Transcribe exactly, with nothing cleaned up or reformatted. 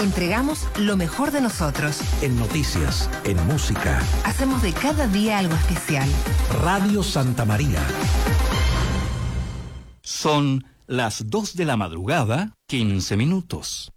Entregamos lo mejor de nosotros. En noticias, en música. Hacemos de cada día algo especial. Radio Santa María. Son las dos de la madrugada, quince minutos.